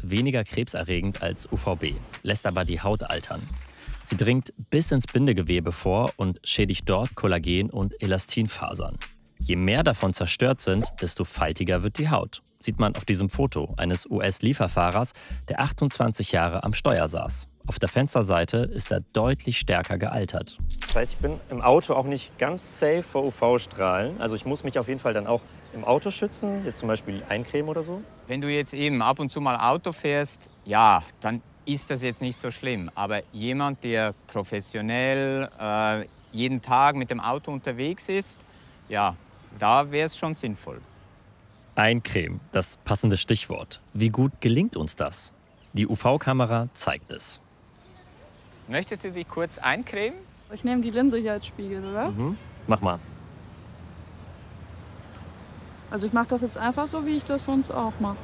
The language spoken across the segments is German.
weniger krebserregend als UVB, lässt aber die Haut altern. Sie dringt bis ins Bindegewebe vor und schädigt dort Kollagen- und Elastinfasern. Je mehr davon zerstört sind, desto faltiger wird die Haut. Sieht man auf diesem Foto eines US-Lieferfahrers, der 28 Jahre am Steuer saß. Auf der Fensterseite ist er deutlich stärker gealtert. Das heißt, ich bin im Auto auch nicht ganz safe vor UV-Strahlen. Also ich muss mich auf jeden Fall dann auch im Auto schützen, jetzt zum Beispiel eincremen oder so. Wenn du jetzt eben ab und zu mal Auto fährst, ja, dann ist das jetzt nicht so schlimm. Aber jemand, der professionell jeden Tag mit dem Auto unterwegs ist, ja, da wäre es schon sinnvoll. Eincremen, das passende Stichwort. Wie gut gelingt uns das? Die UV-Kamera zeigt es. Möchtest du dich kurz eincremen? Ich nehme die Linse hier als Spiegel, oder? Mach mal. Also ich mache das jetzt einfach so, wie ich das sonst auch mache.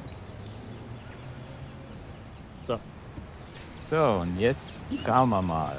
So. So, und jetzt schauen wir mal.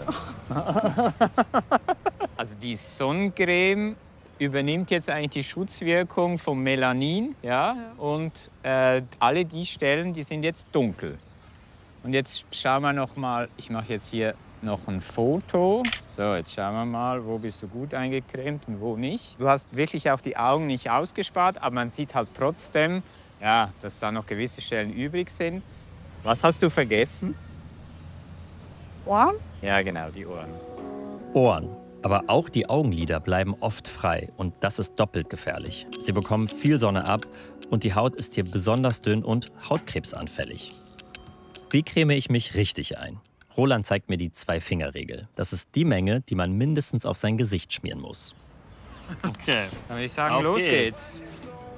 Also die Sonnencreme übernimmt jetzt eigentlich die Schutzwirkung vom Melanin, ja? Und alle die Stellen, die sind jetzt dunkel. Und jetzt schauen wir noch mal, ich mache jetzt hier noch ein Foto. So, jetzt schauen wir mal, wo bist du gut eingecremt und wo nicht. Du hast wirklich auch die Augen nicht ausgespart, aber man sieht halt trotzdem, ja, dass da noch gewisse Stellen übrig sind. Was hast du vergessen? Ohren? Ja, genau, die Ohren. Ohren. Aber auch die Augenlider bleiben oft frei und das ist doppelt gefährlich. Sie bekommen viel Sonne ab und die Haut ist hier besonders dünn und hautkrebsanfällig. Wie creme ich mich richtig ein? Roland zeigt mir die Zwei-Finger-Regel. Das ist die Menge, die man mindestens auf sein Gesicht schmieren muss. Okay, dann würde ich sagen, Auf los geht's. geht's.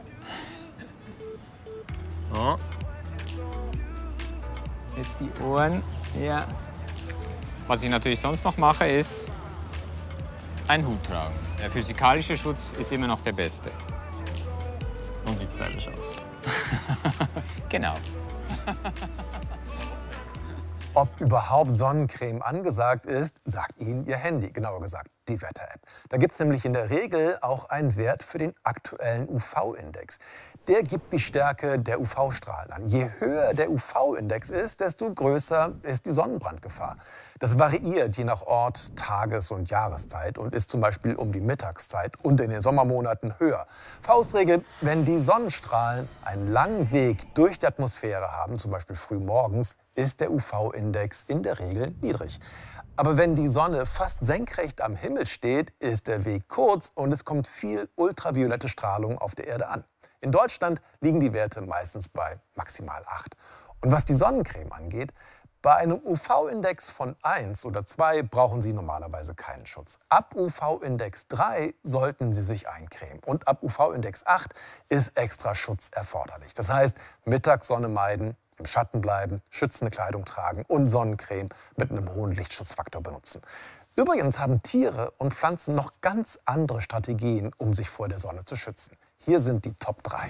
Oh. Jetzt die Ohren. Ja. Was ich natürlich sonst noch mache, ist einen Hut tragen. Der physikalische Schutz ist immer noch der beste. Und sieht stylisch aus. Genau. Ob überhaupt Sonnencreme angesagt ist, sagt Ihnen Ihr Handy, genauer gesagt die Wetter-App. Da gibt es nämlich in der Regel auch einen Wert für den aktuellen UV-Index. Der gibt die Stärke der UV-Strahlen an. Je höher der UV-Index ist, desto größer ist die Sonnenbrandgefahr. Das variiert je nach Ort, Tages- und Jahreszeit und ist zum Beispiel um die Mittagszeit und in den Sommermonaten höher. Faustregel: Wenn die Sonnenstrahlen einen langen Weg durch die Atmosphäre haben, zum Beispiel früh morgens, ist der UV-Index in der Regel niedrig. Aber wenn die Sonne fast senkrecht am Himmel steht, ist der Weg kurz und es kommt viel ultraviolette Strahlung auf der Erde an. In Deutschland liegen die Werte meistens bei maximal 8. Und was die Sonnencreme angeht, bei einem UV-Index von 1 oder 2 brauchen Sie normalerweise keinen Schutz. Ab UV-Index 3 sollten Sie sich eincremen. Und ab UV-Index 8 ist extra Schutz erforderlich. Das heißt, Mittagssonne meiden, im Schatten bleiben, schützende Kleidung tragen und Sonnencreme mit einem hohen Lichtschutzfaktor benutzen. Übrigens haben Tiere und Pflanzen noch ganz andere Strategien, um sich vor der Sonne zu schützen. Hier sind die Top 3.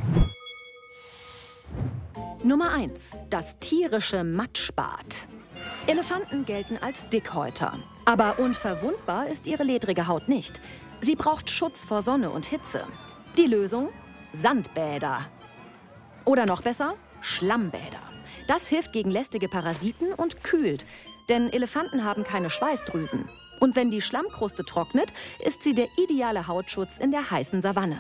Nummer 1. Das tierische Matschbad. Elefanten gelten als Dickhäuter. Aber unverwundbar ist ihre ledrige Haut nicht. Sie braucht Schutz vor Sonne und Hitze. Die Lösung? Sandbäder. Oder noch besser? Schlammbäder. Das hilft gegen lästige Parasiten und kühlt. Denn Elefanten haben keine Schweißdrüsen. Und wenn die Schlammkruste trocknet, ist sie der ideale Hautschutz in der heißen Savanne.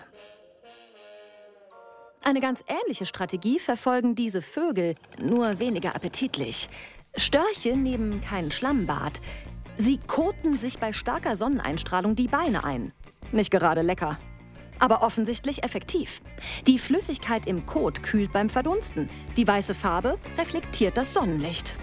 Eine ganz ähnliche Strategie verfolgen diese Vögel, nur weniger appetitlich. Störche nehmen kein Schlammbad. Sie koten sich bei starker Sonneneinstrahlung die Beine ein. Nicht gerade lecker, aber offensichtlich effektiv. Die Flüssigkeit im Kot kühlt beim Verdunsten. Die weiße Farbe reflektiert das Sonnenlicht.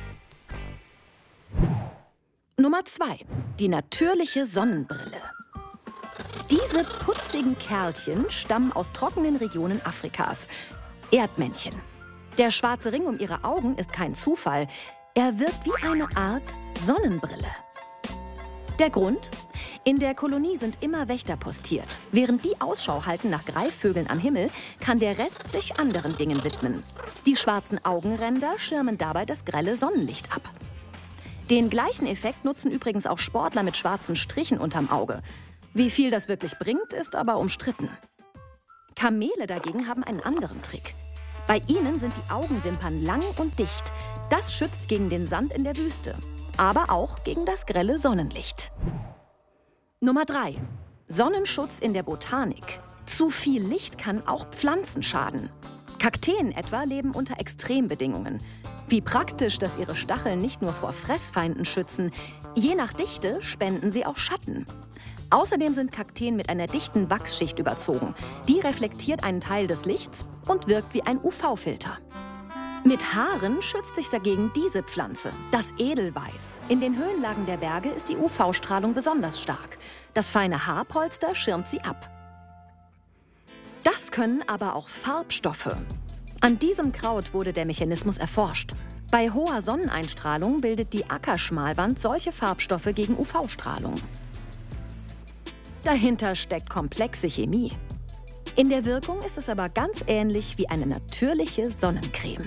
Nummer 2. Die natürliche Sonnenbrille. Diese putzigen Kerlchen stammen aus trockenen Regionen Afrikas. Erdmännchen. Der schwarze Ring um ihre Augen ist kein Zufall. Er wirkt wie eine Art Sonnenbrille. Der Grund? In der Kolonie sind immer Wächter postiert. Während die Ausschau halten nach Greifvögeln am Himmel, kann der Rest sich anderen Dingen widmen. Die schwarzen Augenränder schirmen dabei das grelle Sonnenlicht ab. Den gleichen Effekt nutzen übrigens auch Sportler mit schwarzen Strichen unterm Auge. Wie viel das wirklich bringt, ist aber umstritten. Kamele dagegen haben einen anderen Trick. Bei ihnen sind die Augenwimpern lang und dicht. Das schützt gegen den Sand in der Wüste, aber auch gegen das grelle Sonnenlicht. Nummer 3. Sonnenschutz in der Botanik. Zu viel Licht kann auch Pflanzen schaden. Kakteen etwa leben unter Extrembedingungen. Wie praktisch, dass ihre Stacheln nicht nur vor Fressfeinden schützen. Je nach Dichte spenden sie auch Schatten. Außerdem sind Kakteen mit einer dichten Wachsschicht überzogen. Die reflektiert einen Teil des Lichts und wirkt wie ein UV-Filter. Mit Haaren schützt sich dagegen diese Pflanze, das Edelweiß. In den Höhenlagen der Berge ist die UV-Strahlung besonders stark. Das feine Haarpolster schirmt sie ab. Das können aber auch Farbstoffe. An diesem Kraut wurde der Mechanismus erforscht. Bei hoher Sonneneinstrahlung bildet die Ackerschmalwand solche Farbstoffe gegen UV-Strahlung. Dahinter steckt komplexe Chemie. In der Wirkung ist es aber ganz ähnlich wie eine natürliche Sonnencreme.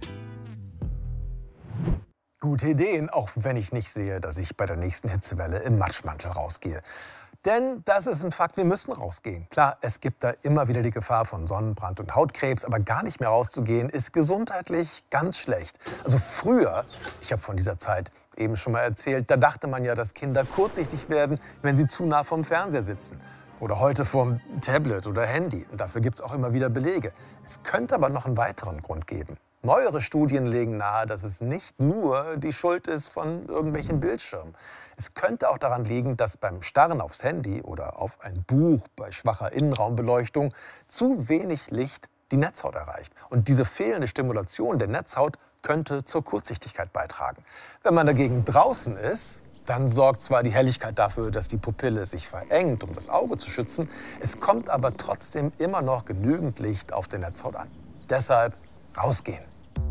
Gute Ideen, auch wenn ich nicht sehe, dass ich bei der nächsten Hitzewelle im Matschmantel rausgehe. Denn das ist ein Fakt, wir müssen rausgehen. Klar, es gibt da immer wieder die Gefahr von Sonnenbrand und Hautkrebs, aber gar nicht mehr rauszugehen ist gesundheitlich ganz schlecht. Also früher, ich habe von dieser Zeit eben schon mal erzählt, da dachte man ja, dass Kinder kurzsichtig werden, wenn sie zu nah vom Fernseher sitzen. Oder heute vom Tablet oder Handy. Und dafür gibt es auch immer wieder Belege. Es könnte aber noch einen weiteren Grund geben. Neuere Studien legen nahe, dass es nicht nur die Schuld ist von irgendwelchen Bildschirmen. Es könnte auch daran liegen, dass beim Starren aufs Handy oder auf ein Buch bei schwacher Innenraumbeleuchtung zu wenig Licht die Netzhaut erreicht. Und diese fehlende Stimulation der Netzhaut könnte zur Kurzsichtigkeit beitragen. Wenn man dagegen draußen ist, dann sorgt zwar die Helligkeit dafür, dass die Pupille sich verengt, um das Auge zu schützen. Es kommt aber trotzdem immer noch genügend Licht auf der Netzhaut an. Deshalb rausgehen.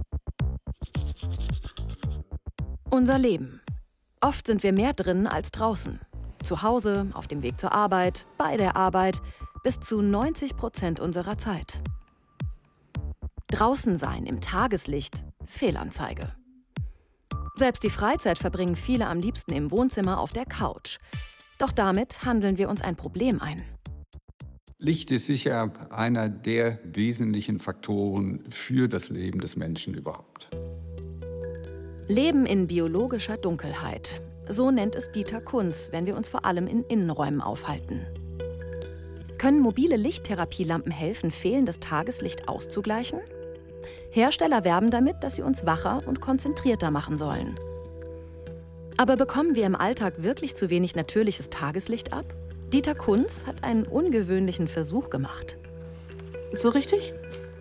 Unser Leben. Oft sind wir mehr drin als draußen. Zu Hause, auf dem Weg zur Arbeit, bei der Arbeit, bis zu 90% unserer Zeit. Draußen sein im Tageslicht, Fehlanzeige. Selbst die Freizeit verbringen viele am liebsten im Wohnzimmer auf der Couch. Doch damit handeln wir uns ein Problem ein. Licht ist sicher einer der wesentlichen Faktoren für das Leben des Menschen überhaupt. Leben in biologischer Dunkelheit. So nennt es Dieter Kunz, wenn wir uns vor allem in Innenräumen aufhalten. Können mobile Lichttherapielampen helfen, fehlendes Tageslicht auszugleichen? Hersteller werben damit, dass sie uns wacher und konzentrierter machen sollen. Aber bekommen wir im Alltag wirklich zu wenig natürliches Tageslicht ab? Dieter Kunz hat einen ungewöhnlichen Versuch gemacht. So richtig?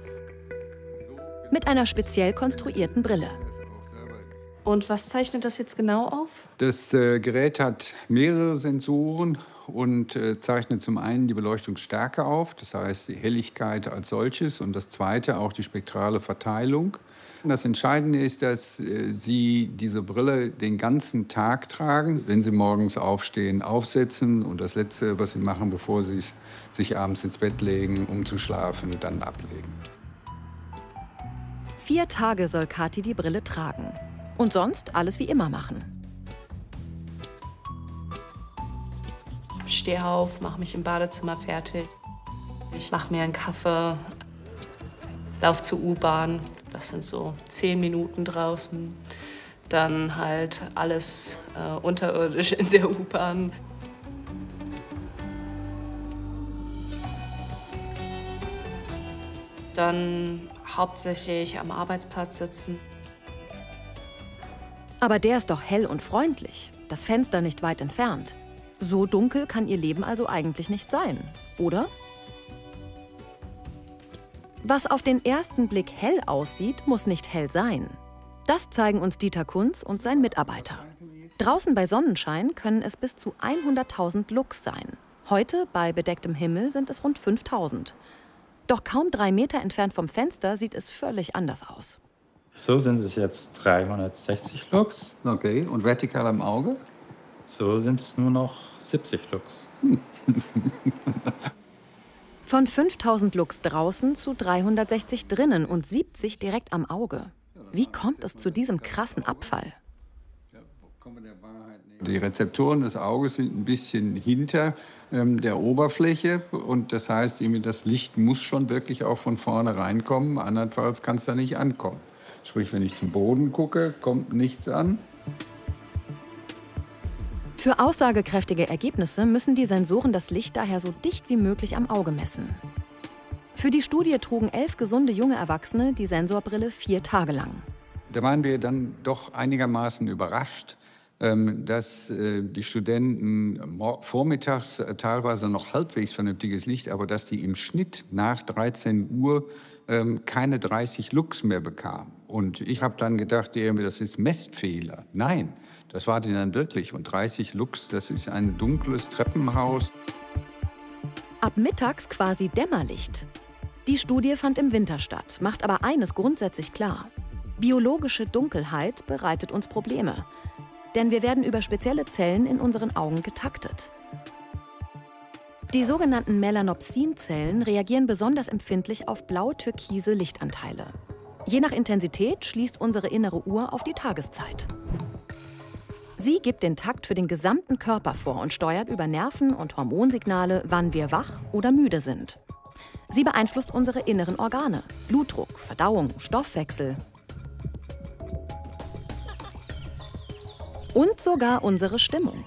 Mit einer speziell konstruierten Brille. Und was zeichnet das jetzt genau auf? Das Gerät hat mehrere Sensoren und zeichnet zum einen die Beleuchtungsstärke auf, das heißt die Helligkeit als solches, und das zweite auch die spektrale Verteilung. Das Entscheidende ist, dass Sie diese Brille den ganzen Tag tragen. Wenn Sie morgens aufstehen, aufsetzen und das Letzte, was Sie machen, bevor Sie sich abends ins Bett legen, um zu schlafen, dann ablegen. 4 Tage soll Kathi die Brille tragen. Und sonst alles wie immer machen. Ich stehe auf, mache mich im Badezimmer fertig. Ich mache mir einen Kaffee, laufe zur U-Bahn. Das sind so 10 Minuten draußen. Dann halt alles unterirdisch in der U-Bahn. Dann hauptsächlich am Arbeitsplatz sitzen. Aber der ist doch hell und freundlich. Das Fenster nicht weit entfernt. So dunkel kann ihr Leben also eigentlich nicht sein, oder? Was auf den ersten Blick hell aussieht, muss nicht hell sein. Das zeigen uns Dieter Kunz und sein Mitarbeiter. Draußen bei Sonnenschein können es bis zu 100.000 Lux sein. Heute, bei bedecktem Himmel, sind es rund 5.000. Doch kaum 3 Meter entfernt vom Fenster sieht es völlig anders aus. So sind es jetzt 360 Lux. Okay, und vertikal am Auge? So sind es nur noch 70 Lux. Von 5000 Lux draußen zu 360 drinnen und 70 direkt am Auge. Wie kommt es zu diesem krassen Abfall? Die Rezeptoren des Auges sind ein bisschen hinter der Oberfläche. Und das heißt, das Licht muss schon wirklich auch von vorne reinkommen. Andernfalls kann es da nicht ankommen. Sprich, wenn ich zum Boden gucke, kommt nichts an. Für aussagekräftige Ergebnisse müssen die Sensoren das Licht daher so dicht wie möglich am Auge messen. Für die Studie trugen 11 gesunde junge Erwachsene die Sensorbrille 4 Tage lang. Da waren wir dann doch einigermaßen überrascht, dass die Studenten vormittags teilweise noch halbwegs vernünftiges Licht, aber dass die im Schnitt nach 13 Uhr keine 30 Lux mehr bekamen. Und ich habe dann gedacht, das ist Messfehler. Nein, das war die dann wirklich. Und 30 Lux, das ist ein dunkles Treppenhaus. Ab mittags quasi Dämmerlicht. Die Studie fand im Winter statt, macht aber eines grundsätzlich klar. Biologische Dunkelheit bereitet uns Probleme. Denn wir werden über spezielle Zellen in unseren Augen getaktet. Die sogenannten Melanopsin-Zellen reagieren besonders empfindlich auf blau-türkise Lichtanteile. Je nach Intensität schließt unsere innere Uhr auf die Tageszeit. Sie gibt den Takt für den gesamten Körper vor und steuert über Nerven und Hormonsignale, wann wir wach oder müde sind. Sie beeinflusst unsere inneren Organe, Blutdruck, Verdauung, Stoffwechsel und sogar unsere Stimmung.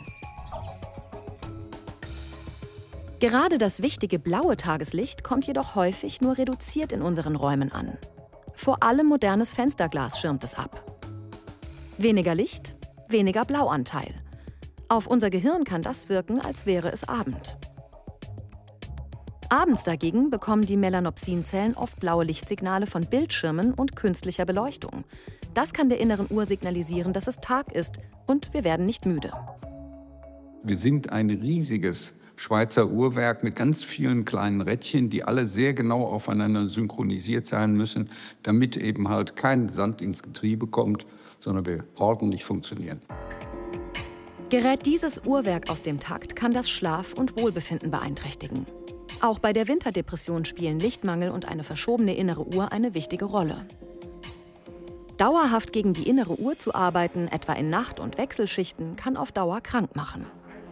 Gerade das wichtige blaue Tageslicht kommt jedoch häufig nur reduziert in unseren Räumen an. Vor allem modernes Fensterglas schirmt es ab. Weniger Licht, weniger Blauanteil. Auf unser Gehirn kann das wirken, als wäre es Abend. Abends dagegen bekommen die Melanopsin-Zellen oft blaue Lichtsignale von Bildschirmen und künstlicher Beleuchtung. Das kann der inneren Uhr signalisieren, dass es Tag ist und wir werden nicht müde. Wir sind ein riesiges Schweizer Uhrwerk mit ganz vielen kleinen Rädchen, die alle sehr genau aufeinander synchronisiert sein müssen, damit eben halt kein Sand ins Getriebe kommt, sondern wir ordentlich funktionieren. Gerät dieses Uhrwerk aus dem Takt, kann das Schlaf- und Wohlbefinden beeinträchtigen. Auch bei der Winterdepression spielen Lichtmangel und eine verschobene innere Uhr eine wichtige Rolle. Dauerhaft gegen die innere Uhr zu arbeiten, etwa in Nacht- und Wechselschichten, kann auf Dauer krank machen.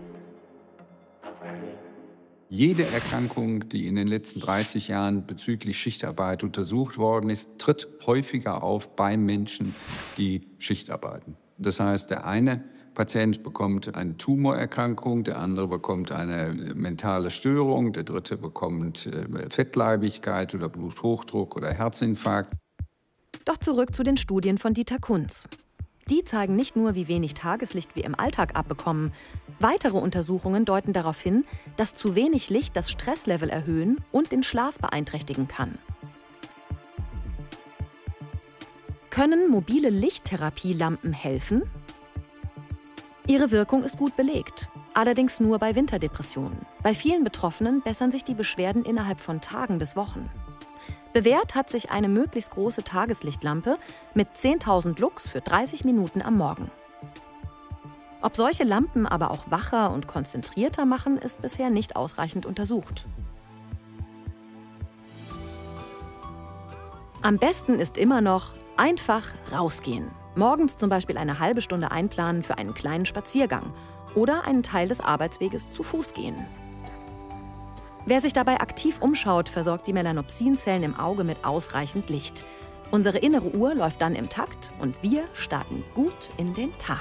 Jede Erkrankung, die in den letzten 30 Jahren bezüglich Schichtarbeit untersucht worden ist, tritt häufiger auf bei Menschen, die Schicht arbeiten. Das heißt, der eine Patient bekommt eine Tumorerkrankung, der andere bekommt eine mentale Störung, der dritte bekommt Fettleibigkeit oder Bluthochdruck oder Herzinfarkt. Doch zurück zu den Studien von Dieter Kunz. Die zeigen nicht nur, wie wenig Tageslicht wir im Alltag abbekommen. Weitere Untersuchungen deuten darauf hin, dass zu wenig Licht das Stresslevel erhöhen und den Schlaf beeinträchtigen kann. Können mobile Lichttherapielampen helfen? Ihre Wirkung ist gut belegt, allerdings nur bei Winterdepressionen. Bei vielen Betroffenen bessern sich die Beschwerden innerhalb von Tagen bis Wochen. Bewährt hat sich eine möglichst große Tageslichtlampe mit 10.000 Lux für 30 Minuten am Morgen. Ob solche Lampen aber auch wacher und konzentrierter machen, ist bisher nicht ausreichend untersucht. Am besten ist immer noch einfach rausgehen. Morgens zum Beispiel eine halbe Stunde einplanen für einen kleinen Spaziergang oder einen Teil des Arbeitsweges zu Fuß gehen. Wer sich dabei aktiv umschaut, versorgt die Melanopsin-Zellen im Auge mit ausreichend Licht. Unsere innere Uhr läuft dann im Takt und wir starten gut in den Tag.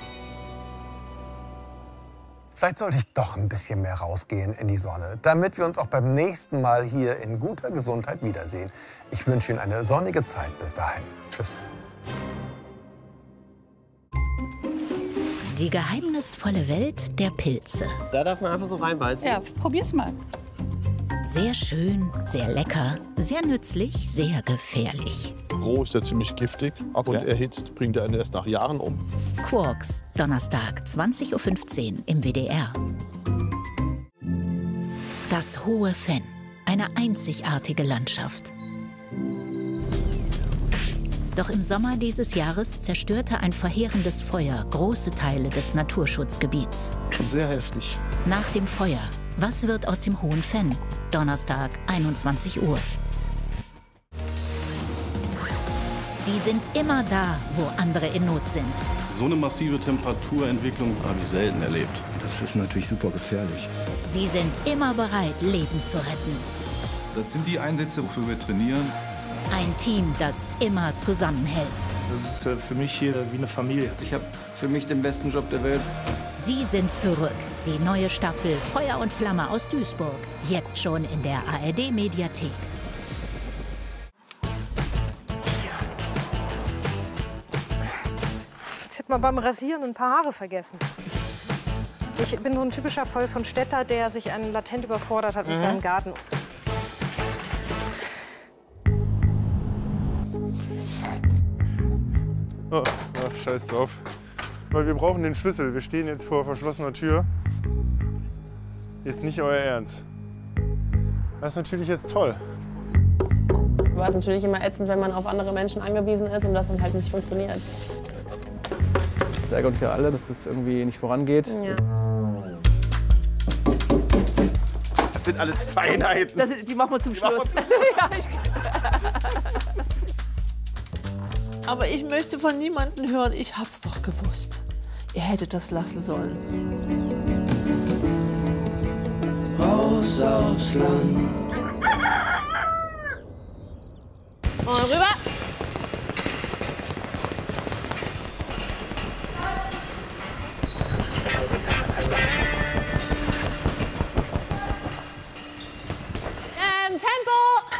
Vielleicht sollte ich doch ein bisschen mehr rausgehen in die Sonne, damit wir uns auch beim nächsten Mal hier in guter Gesundheit wiedersehen. Ich wünsche Ihnen eine sonnige Zeit. Bis dahin. Tschüss. Die geheimnisvolle Welt der Pilze. Da darf man einfach so reinbeißen. Ja, probier's mal. Sehr schön, sehr lecker, sehr nützlich, sehr gefährlich. Roh ist er ziemlich giftig und erhitzt bringt er einen erst nach Jahren um. Quarks, Donnerstag, 20:15 Uhr im WDR. Das Hohe Fenn, eine einzigartige Landschaft. Doch im Sommer dieses Jahres zerstörte ein verheerendes Feuer große Teile des Naturschutzgebiets. Schon sehr heftig. Nach dem Feuer, was wird aus dem Hohen Fenn? Donnerstag, 21 Uhr. Sie sind immer da, wo andere in Not sind. So eine massive Temperaturentwicklung habe ich selten erlebt. Das ist natürlich super gefährlich. Sie sind immer bereit, Leben zu retten. Das sind die Einsätze, wofür wir trainieren. Ein Team, das immer zusammenhält. Das ist für mich hier wie eine Familie. Ich habe für mich den besten Job der Welt. Sie sind zurück. Die neue Staffel Feuer und Flamme aus Duisburg. Jetzt schon in der ARD-Mediathek. Ich habe mal beim Rasieren ein paar Haare vergessen. Ich bin so ein typischer Fall von Städter, der sich latent überfordert hat mit seinem Garten. Oh, ach, scheiß drauf. Weil wir brauchen den Schlüssel. Wir stehen jetzt vor verschlossener Tür. Jetzt nicht euer Ernst. Das ist natürlich jetzt toll. Aber es ist natürlich immer ätzend, wenn man auf andere Menschen angewiesen ist und das dann halt nicht funktioniert. Das ärgert uns ja alle, dass es irgendwie nicht vorangeht. Ja. Das sind alles Feinheiten. Die machen wir zum Schluss. Aber ich möchte von niemandem hören, ich hab's doch gewusst. Ihr hättet das lassen sollen. Raus aufs Land. Und rüber. Tempo!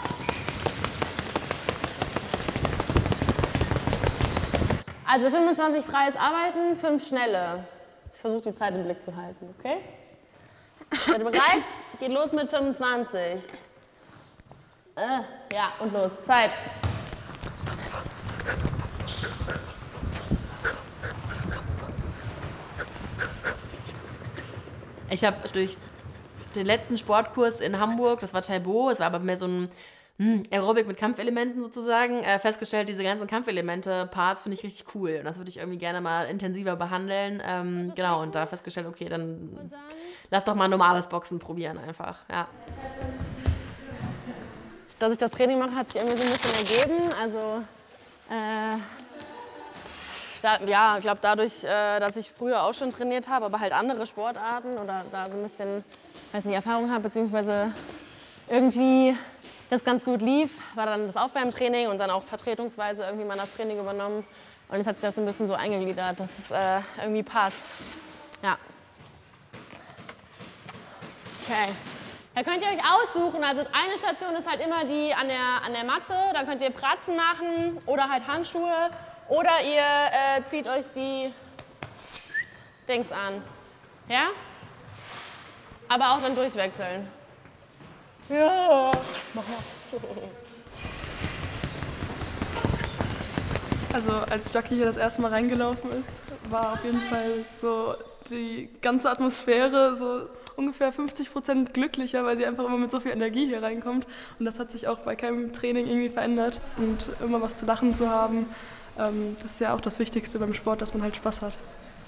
Also 25 freies Arbeiten, 5 schnelle. Ich versuche die Zeit im Blick zu halten, okay? Seid ihr bereit? Geht los mit 25. Ja, und los. Zeit. Ich habe durch den letzten Sportkurs in Hamburg, das war Taibot, es war aber mehr so ein Aerobic mit Kampfelementen sozusagen, festgestellt, diese ganzen Kampfelemente-Parts finde ich richtig cool. Und das würde ich irgendwie gerne mal intensiver behandeln. Genau, und da festgestellt, okay, dann lass doch mal normales Boxen probieren einfach. Ja. Dass ich das Training mache, hat sich irgendwie so ein bisschen ergeben. Also, ja, ich glaube dadurch, dass ich früher auch schon trainiert habe, aber halt andere Sportarten oder da so ein bisschen, weiß nicht, Erfahrung habe, beziehungsweise irgendwie das ganz gut lief, war dann das Aufwärmtraining und dann auch vertretungsweise irgendwie mal das Training übernommen. Und jetzt hat sich das so ein bisschen so eingegliedert, dass es irgendwie passt. Ja. Okay. Da könnt ihr euch aussuchen. Also eine Station ist halt immer die an der Matte. Dann könnt ihr Pratzen machen oder halt Handschuhe. Oder ihr zieht euch die Dings an. Ja? Aber auch dann durchwechseln. Ja. Mach mal. Also als Jackie hier das erste Mal reingelaufen ist, war auf jeden Fall so die ganze Atmosphäre so ungefähr 50% glücklicher, weil sie einfach immer mit so viel Energie hier reinkommt. Und das hat sich auch bei keinem Training irgendwie verändert. Und immer was zu lachen zu haben, das ist ja auch das Wichtigste beim Sport, dass man halt Spaß hat.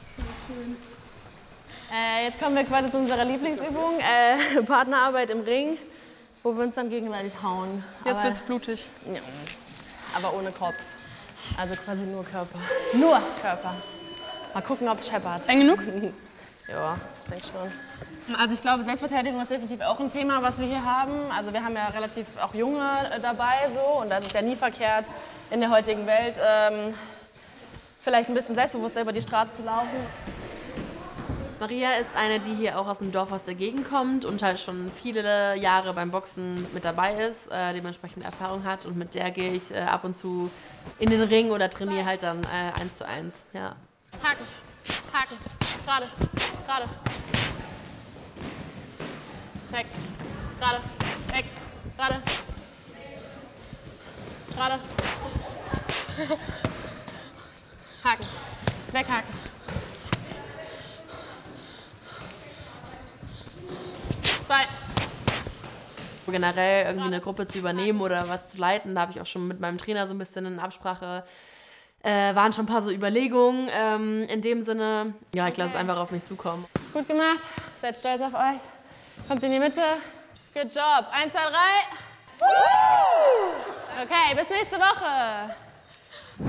Jetzt kommen wir quasi zu unserer Lieblingsübung, Partnerarbeit im Ring, wo wir uns dann gegenseitig hauen. Jetzt wird's blutig. Ja, aber ohne Kopf. Also quasi nur Körper. Nur Körper. Mal gucken, ob es scheppert. Eng genug? Ja, ich denke schon. Also ich glaube, Selbstverteidigung ist definitiv auch ein Thema, was wir hier haben. Also wir haben ja relativ auch Junge dabei so und das ist ja nie verkehrt in der heutigen Welt, vielleicht ein bisschen selbstbewusster über die Straße zu laufen. Maria ist eine, die hier auch aus dem Dorf aus der Gegend kommt und halt schon viele Jahre beim Boxen mit dabei ist, dementsprechend Erfahrung hat und mit der gehe ich ab und zu in den Ring oder trainiere halt dann 1:1. Ja. Haken, Haken, gerade, gerade. Weg, gerade, weg, gerade, gerade. Haken, weghaken. Zwei. Generell irgendwie eine Gruppe zu übernehmen oder was zu leiten, da habe ich auch schon mit meinem Trainer so ein bisschen in Absprache, waren schon ein paar so Überlegungen in dem Sinne. Ja, ich lasse es einfach auf mich zukommen. Gut gemacht, seid stolz auf euch. Kommt in die Mitte. Good job. 1, 2, 3. Okay, bis nächste Woche.